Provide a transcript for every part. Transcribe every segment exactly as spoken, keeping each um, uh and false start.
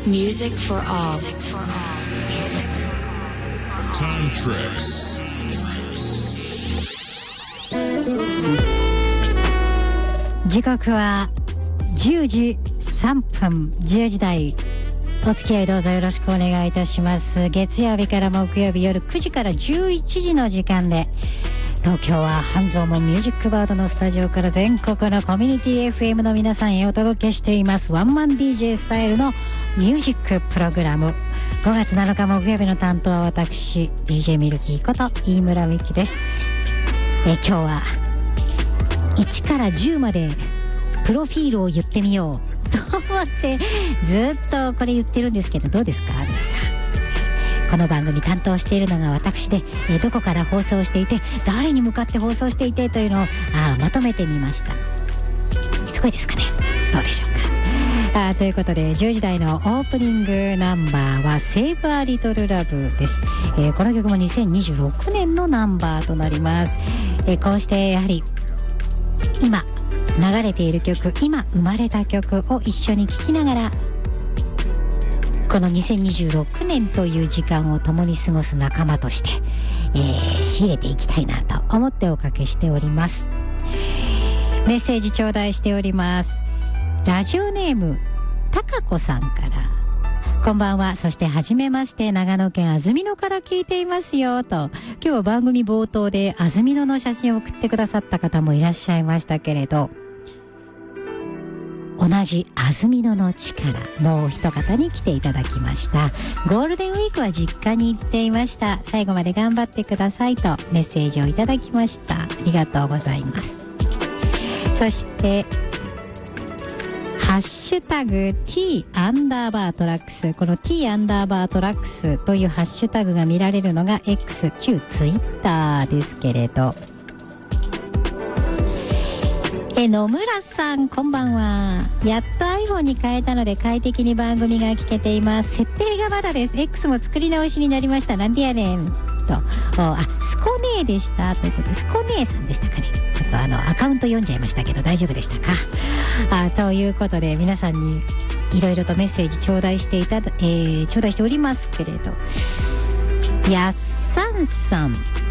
Music for all. Time Tracks. 時刻はじゅうじさんぷん、じゅうじ台。お付き合いどうぞよろしくお願いいたします。月曜日から木曜日夜くじからじゅういちじの時間で、東京は半蔵門ミュージックバードのスタジオから全国のコミュニティ エフエム の皆さんへお届けしていますワンマン ディージェー スタイルのミュージックプログラム。ごがつなのか木曜日の担当は私 ディージェー ミルキーこと飯村美希です。え今日はいちからじゅうまでプロフィールを言ってみようと思ってずっとこれ言ってるんですけど、どうですか皆さん。この番組担当しているのが私で、えどこから放送していて誰に向かって放送していてというのをあまとめてみました。すごいですかね、どうでしょうか。あということでじゅうじ台のオープニングナンバーはセイバーリトルラブです。えー、この曲もにせんにじゅうろくねんのナンバーとなります。えー、こうしてやはり今流れている曲、今生まれた曲を一緒に聴きながら、このにせんにじゅうろくねんという時間を共に過ごす仲間として、えー、仕入れていきたいなと思っておかけしております。メッセージ頂戴しております。ラジオネームたかこさんから、こんばんは、そしてはじめまして、長野県安曇野から聞いていますよと。今日は番組冒頭で安曇野の写真を送ってくださった方もいらっしゃいましたけれど、同じ安曇野の地からもう一方に来ていただきました。ゴールデンウィークは実家に行っていました。最後まで頑張ってくださいとメッセージをいただきました。ありがとうございます。そしてハッシュタグ T アンダーバートラックス、この T アンダーバートラックスというハッシュタグが見られるのが X、旧 Twitter ですけれど、え野村さんこんばんは。やっと iPhone に変えたので快適に番組が聞けています。設定がまだです。 X も作り直しになりました。なんでやねんと。あ、スコネーでしたということで、スコネーさんでしたかね。ちょっとあのアカウント読んじゃいましたけど大丈夫でしたか。あということで皆さんにいろいろとメッセージ頂戴していただ、えー、頂戴しておりますけれど、やっさんさん、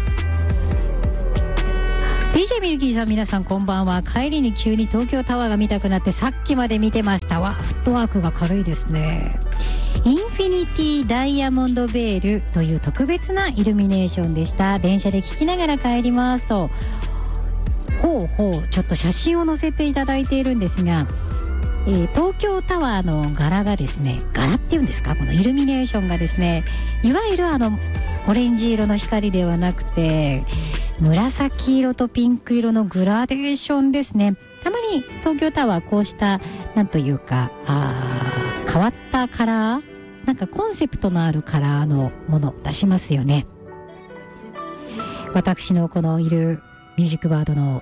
ディージェー ミルキーさん、皆さんこんばんは。帰りに急に東京タワーが見たくなってさっきまで見てました。わ、フットワークが軽いですね。インフィニティダイヤモンドベールという特別なイルミネーションでした。電車で聞きながら帰りますと。ほうほう、ちょっと写真を載せていただいているんですが、えー、東京タワーの柄がですね、柄っていうんですか、このイルミネーションがですね、いわゆるあのオレンジ色の光ではなくて紫色とピンク色のグラデーションですね。たまに東京タワーこうしたなんというかあ変わったカラー、なんかコンセプトのあるカラーのもの出しますよね。私のこのいるミュージックバードの